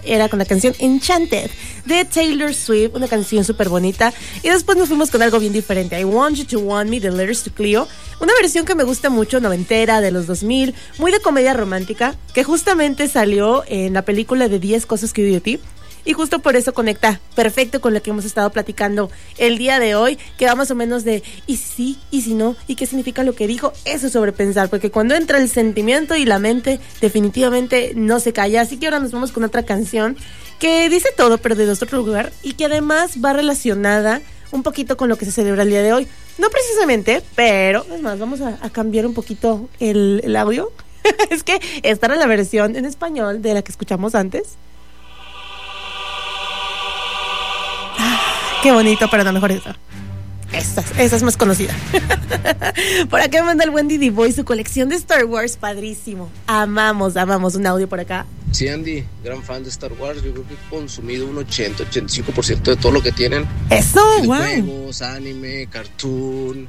era con la canción Enchanted de Taylor Swift, una canción súper bonita. Y después nos fuimos con algo bien diferente, I Want You to Want Me de Letters to Cleo, una versión que me gusta mucho, noventera, de los 2000, muy de comedia romántica, que justamente salió en la película de 10 cosas que odio de ti. Y justo por eso conecta perfecto con lo que hemos estado platicando el día de hoy, que va más o menos de ¿y si sí? ¿Y si no? ¿Y qué significa lo que dijo? Eso es sobrepensar, porque cuando entra el sentimiento y la mente, definitivamente no se calla. Así que ahora nos vamos con otra canción que dice todo, pero de otro lugar, y que además va relacionada un poquito con lo que se celebra el día de hoy. No precisamente, pero es más, vamos a cambiar un poquito el audio. Es que esta era la versión en español de la que escuchamos antes. Qué bonito, pero no, mejor esa. Esa es más conocida. Por acá me manda el buen Didi Boy su colección de Star Wars, padrísimo. Amamos un audio por acá. Sí, Andy, gran fan de Star Wars. Yo creo que he consumido un 80-85% de todo lo que tienen. Eso, wow. Juegos, anime, cartoon,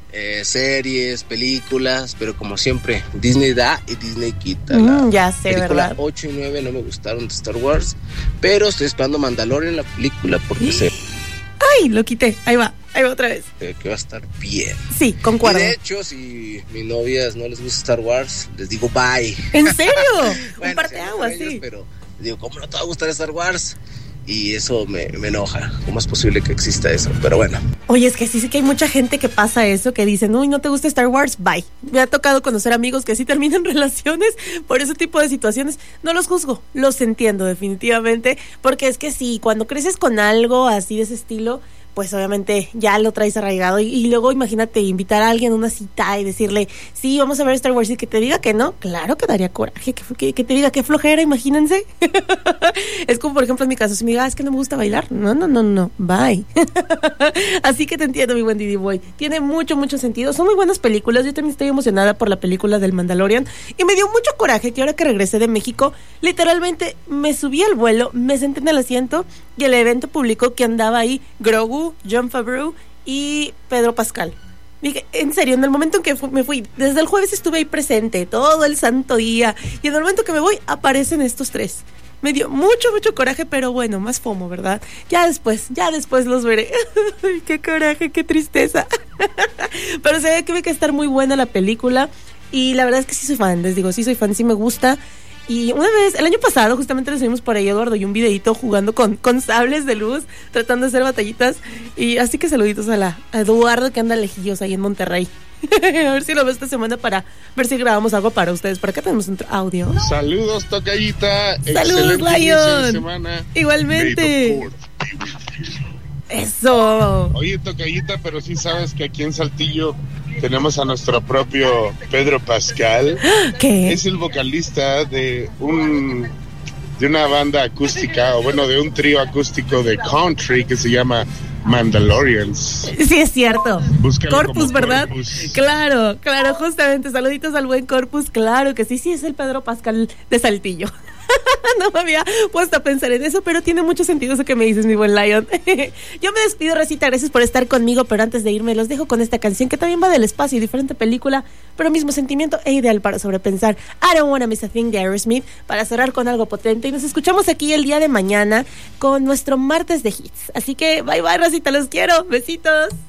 series, películas, pero como siempre, Disney da y Disney quita. Ya sé, película ¿verdad? 8 y 9 no me gustaron de Star Wars, pero estoy esperando Mandalorian la película porque sé. ¡Ay! Lo quité. Ahí va otra vez. Que va a estar bien. Sí, concuerdo. Y de hecho, si mis novias no les gusta Star Wars, les digo bye. ¿En serio? Bueno, un parteaguas, sí. Pero digo, ¿cómo no te va a gustar Star Wars? Y eso me enoja. ¿Cómo es posible que exista eso? Pero bueno. Oye, es que sí que hay mucha gente que pasa eso, que dicen, uy, no te gusta Star Wars, bye. Me ha tocado conocer amigos que sí terminan relaciones por ese tipo de situaciones. No los juzgo, los entiendo definitivamente, porque es que sí, cuando creces con algo así de ese estilo, pues obviamente ya lo traes arraigado y luego imagínate invitar a alguien a una cita y decirle, sí, vamos a ver Star Wars y que te diga que no, claro que daría coraje, que te diga qué flojera, imagínense. Es como por ejemplo en mi caso, si me diga, es que no me gusta bailar, no, bye. Así que te entiendo, mi buen Didi Boy, tiene mucho sentido, son muy buenas películas. Yo también estoy emocionada por la película del Mandalorian y me dio mucho coraje que ahora que regresé de México, literalmente me subí al vuelo, me senté en el asiento y el evento publicó que andaba ahí Grogu, Jon Favreau y Pedro Pascal. Dije, en serio, en el momento en que me fui, desde el jueves estuve ahí presente todo el santo día, y en el momento que me voy aparecen estos tres. Me dio mucho coraje, pero bueno, más FOMO, ¿verdad? Ya después los veré. Qué coraje, qué tristeza. Pero se ve que va a estar muy buena la película, y la verdad es que sí soy fan, les digo, sí soy fan, sí me gusta. Y una vez, el año pasado, justamente le subimos por ahí, Eduardo, y un videito jugando con sables de luz, tratando de hacer batallitas. Y así que saluditos a Eduardo, que anda lejillos ahí en Monterrey. A ver si lo veo esta semana para ver si grabamos algo para ustedes. Por acá tenemos un audio. Saludos, tocallita. Saludos, Lion. Semana. Igualmente. Eso. Oye, tocallita, pero sí sabes que aquí en Saltillo tenemos a nuestro propio Pedro Pascal. ¿Qué? Es el vocalista de una banda acústica, o bueno, de un trío acústico de country que se llama Mandalorians. Sí, es cierto. Búscalo Corpus, ¿verdad? Corpus. Claro, justamente. Saluditos al buen Corpus. Claro que sí, es el Pedro Pascal de Saltillo. No me había puesto a pensar en eso, pero tiene mucho sentido eso que me dices, mi buen Lion. Yo me despido, Rosita, gracias por estar conmigo, pero antes de irme los dejo con esta canción que también va del espacio, diferente película, pero mismo sentimiento e ideal para sobrepensar. I Don't Wanna Miss a Thing de Aerosmith, para cerrar con algo potente, y nos escuchamos aquí el día de mañana con nuestro martes de hits. Así que bye, Rosita, los quiero, besitos.